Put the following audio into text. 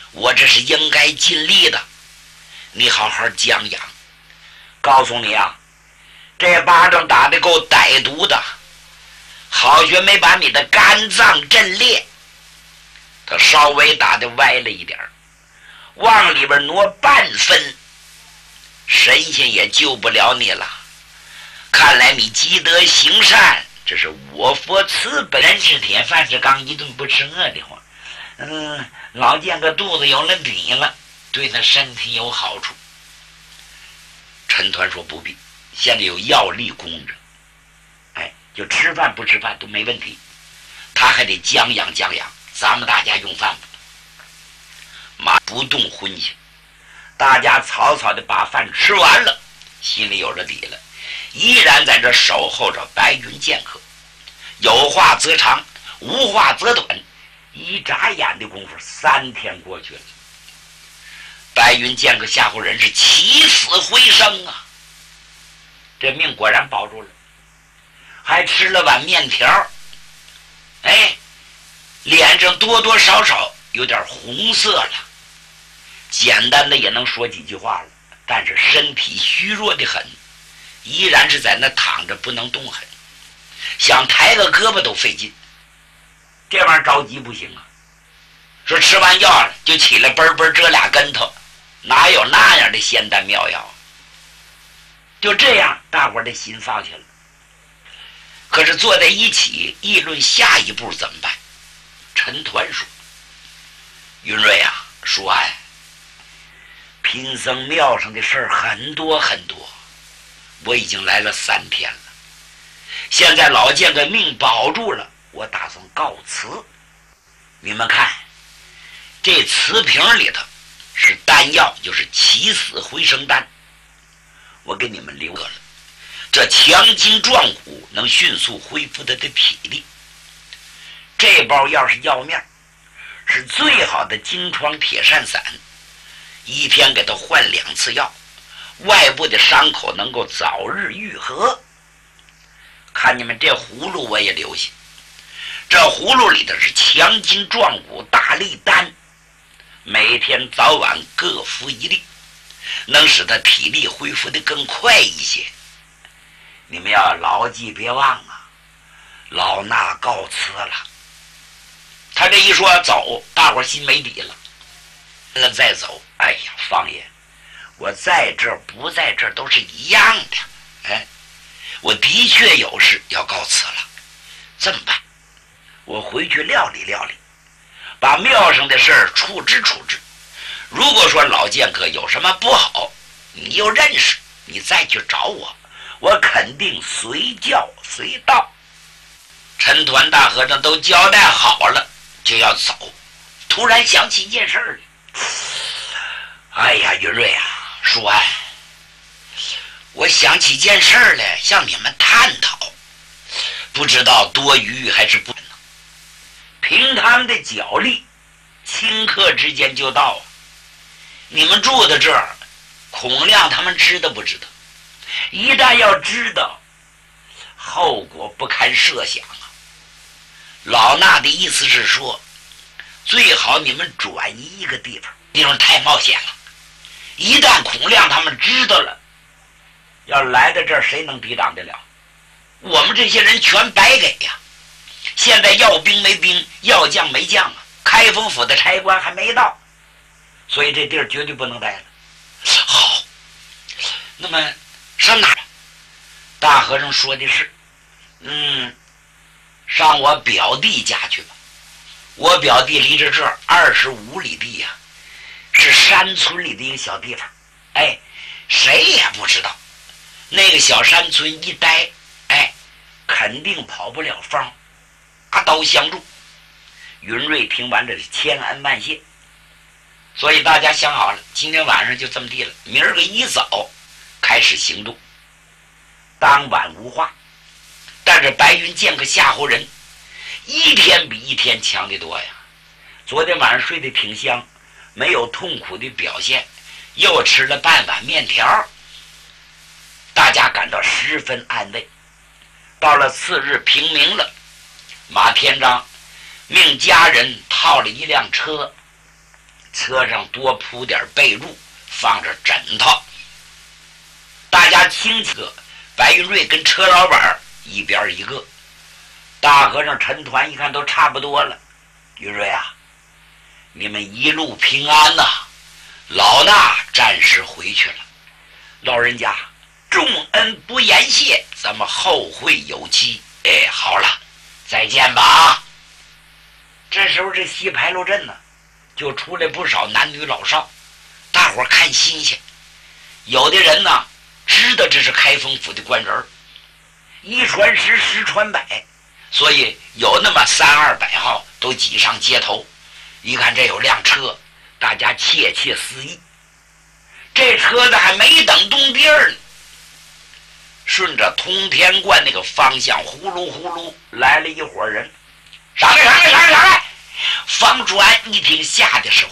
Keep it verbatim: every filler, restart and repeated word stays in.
我这是应该尽力的。你好好讲讲，告诉你啊，这巴掌打得够歹毒的，好学没把你的肝脏震裂。他稍微打得歪了一点，往里边挪半分，神仙也救不了你了。看来你积德行善，这是我佛慈本。人吃铁，饭吃缸，一顿不吃饿的慌。嗯，老见个肚子有了底了，对他身体有好处。陈抟说不必，现在有药力供着，哎，就吃饭不吃饭都没问题。他还得将养将养，咱们大家用饭马不动荤腥，大家草草的把饭吃完了，心里有了底了，依然在这守候着白云剑客。有话则长，无话则短，一眨眼的功夫，三天过去了。白云剑客夏侯人是起死回生啊，这命果然保住了，还吃了碗面条，哎，脸上多多少少有点红色了，简单的也能说几句话了，但是身体虚弱的很，依然是在那躺着不能动弹，想抬个胳膊都费劲。这玩意儿着急不行啊，说吃完药了就起来嘣嘣折俩跟头，哪有那样的仙丹妙药？就这样，大伙儿的心放下了。可是坐在一起议论下一步怎么办。陈抟说：“云瑞啊，叔安，贫僧庙上的事儿很多很多，我已经来了三天了。现在老剑的命保住了，我打算告辞。你们看，这瓷瓶里头是丹药，就是起死回生丹，我给你们留了。这强筋壮骨，能迅速恢复他的体力。这包药是药面，是最好的金疮铁扇散，一天给他换两次药，外部的伤口能够早日愈合。看你们这葫芦我也留下，这葫芦里头是强筋壮骨大力丹，每天早晚各服一粒，能使他体力恢复得更快一些。你们要牢记别忘啊，老衲告辞了。他这一说走，大伙心没底了。那再走，哎呀，方爷，我在这儿不在这儿都是一样的。哎，我的确有事要告辞了。这么办？我回去料理料理，把庙上的事儿处置处置。如果说老剑客有什么不好，你又认识，你再去找我，我肯定随叫随到。陈抟大和尚都交代好了，就要走，突然想起一件事儿。哎呀，云瑞啊，叔安，我想起件事儿来，向你们探讨，不知道多余还是不呢？凭他们的脚力，顷刻之间就到啊！你们住的这儿，孔亮他们知道不知道？一旦要知道，后果不堪设想啊！老衲的意思是说，最好你们转移一个地方，地方太冒险了。一旦孔亮他们知道了，要来到这儿，谁能抵挡得了？我们这些人全白给呀！现在要兵没兵，要将没将啊！开封府的差官还没到，所以这地儿绝对不能待了。好，那么上哪儿？大和尚说的是，嗯，上我表弟家去吧。我表弟离着这儿二十五里地呀、啊，是山村里的一个小地方。哎，谁也不知道，那个小山村一待，哎，肯定跑不了风，拔刀相助。云瑞听完这是千恩万谢，所以大家想好了，今天晚上就这么地了，明儿个一早开始行动。当晚无话，但是白云剑客夏侯人一天比一天强得多呀。昨天晚上睡得挺香，没有痛苦的表现，又吃了半碗面条，大家感到十分安慰。到了次日平明了，马天章命家人套了一辆车， 车上多铺点被褥，放着枕头。大家听车，白云瑞跟车老板一边一个。大和尚陈团一看都差不多了，云瑞啊，你们一路平安呐、啊！老衲暂时回去了，老人家重恩不言谢，咱们后会有期。哎，好了，再见吧。这时候这西牌楼镇呢，就出来不少男女老少，大伙看新鲜。有的人呢知道这是开封府的官人，一传十，十传百，所以有那么三二百号都挤上街头。一看这有辆车，大家窃窃私议。这车子还没等动地儿呢，顺着通天观那个方向呼噜呼噜来了一伙人。上来上来上来上来！方主安一听，吓得是